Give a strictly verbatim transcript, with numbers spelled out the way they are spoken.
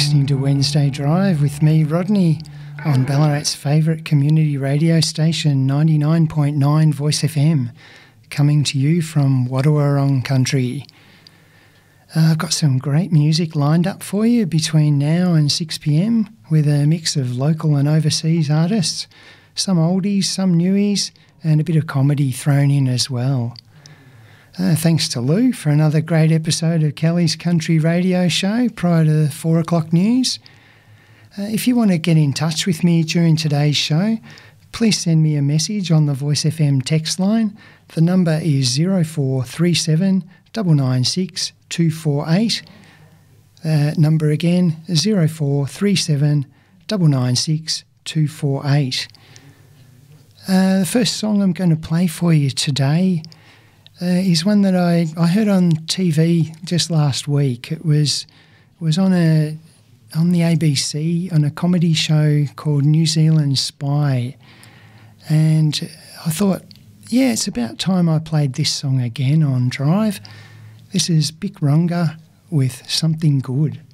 listening to Wednesday Drive with me, Rodney, on Ballarat's favourite community radio station, ninety-nine point nine Voice F M, coming to you from Wadawurrung country. Uh, I've got some great music lined up for you between now and six p m with a mix of local and overseas artists, some oldies, some newies, and a bit of comedy thrown in as well. Uh, thanks to Lou for another great episode of Kelly's Country Radio Show prior to the four o'clock news. Uh, if you want to get in touch with me during today's show, please send me a message on the Voice F M text line. The number is zero four three seven nine nine six two four eight. Uh, number again, zero four three seven nine nine six two four eight. Uh, the first song I'm going to play for you today Uh, is one that I, I heard on T V just last week. It was was on a on the A B C on a comedy show called New Zealand Spy, and I thought, yeah, it's about time I played this song again on Drive. This is Bic Runga with Something Good.